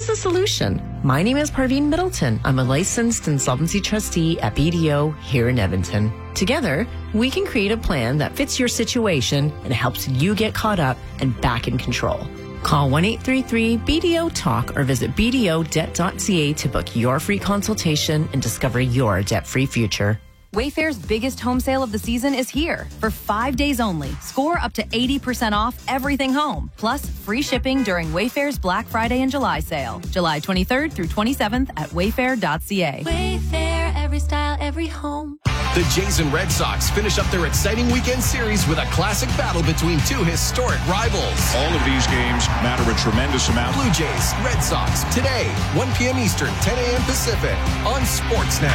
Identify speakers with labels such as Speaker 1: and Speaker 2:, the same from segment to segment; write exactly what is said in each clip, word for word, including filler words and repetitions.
Speaker 1: the solution. My name is Parveen Middleton. I'm a licensed insolvency trustee at B D O here in Edmonton. Together, we can create a plan that fits your situation and helps you get caught up and back in control. Call one eight three three B D O talk or visit b d o debt dot c a to book your free consultation and discover your debt-free future.
Speaker 2: Wayfair's biggest home sale of the season is here. For five days only, score up to eighty percent off everything home, plus free shipping during Wayfair's Black Friday and July sale. July twenty-third through twenty-seventh at wayfair dot c a.
Speaker 3: Wayfair, every style, every home.
Speaker 4: The Jays and Red Sox finish up their exciting weekend series with a classic battle between two historic rivals.
Speaker 5: All of these games matter a tremendous amount.
Speaker 4: Blue Jays, Red Sox, today, one p.m. Eastern, ten a.m. Pacific, on Sportsnet.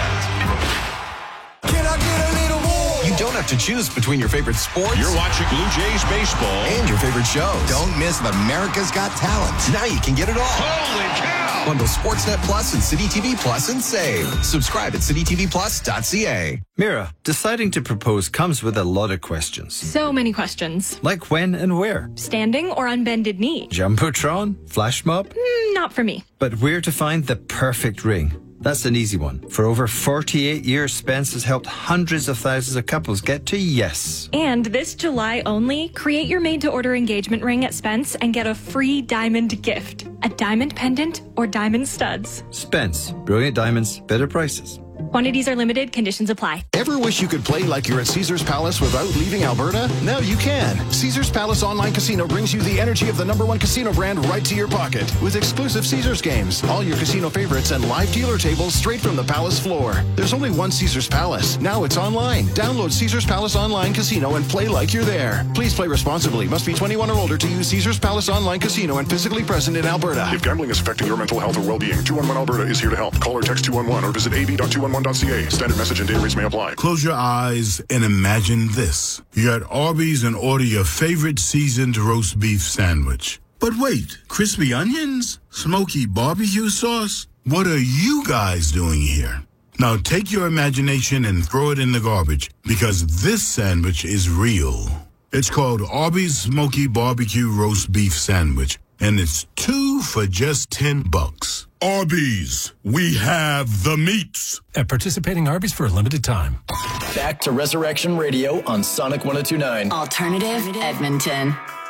Speaker 6: Can I get a little more?
Speaker 4: You don't have to choose between your favorite sports.
Speaker 5: You're watching Blue Jays baseball.
Speaker 4: And your favorite shows.
Speaker 6: Don't miss America's Got Talent.
Speaker 4: Now you can get it all.
Speaker 5: Holy cow!
Speaker 4: Bundle Sportsnet Plus and City T V Plus and save. Subscribe at city t v plus dot c a.
Speaker 7: Mira, deciding to propose comes with a lot of questions.
Speaker 8: So many questions.
Speaker 7: Like when and where?
Speaker 8: Standing or on bended knee?
Speaker 7: Jumbotron? Flash mob?
Speaker 8: Mm, not for me.
Speaker 7: But where to find the perfect ring? That's an easy one. For over forty-eight years, Spence has helped hundreds of thousands of couples get to yes.
Speaker 8: And this July only, create your made-to-order engagement ring at Spence and get a free diamond gift. A diamond pendant or diamond studs.
Speaker 7: Spence. Brilliant diamonds, better prices.
Speaker 8: Quantities are limited. Conditions apply.
Speaker 9: Ever wish you could play like you're at Caesars Palace without leaving Alberta? Now you can. Caesars Palace Online Casino brings you the energy of the number one casino brand right to your pocket with exclusive Caesars games, all your casino favorites, and live dealer tables straight from the Palace floor. There's only one Caesars Palace. Now it's online. Download Caesars Palace Online Casino and play like you're there. Please play responsibly. Must be twenty-one or older to use Caesars Palace Online Casino and physically present in Alberta.
Speaker 10: If gambling is affecting your mental health or well-being, two one one Alberta is here to help. Call or text two one one or visit a b dot two one one dot c a. Standard message and data rates may apply.
Speaker 11: Close your eyes and imagine this. You're at Arby's and order your favorite seasoned roast beef sandwich. But wait, crispy onions? Smoky barbecue sauce? What are you guys doing here? Now take your imagination and throw it in the garbage, because this sandwich is real. It's called Arby's Smoky Barbecue Roast Beef Sandwich, and it's two for just ten bucks. Arby's, we have the meats.
Speaker 12: At participating Arby's for a limited time.
Speaker 13: Back to Resurrection Radio on Sonic one oh two point nine.
Speaker 14: Alternative Edmonton.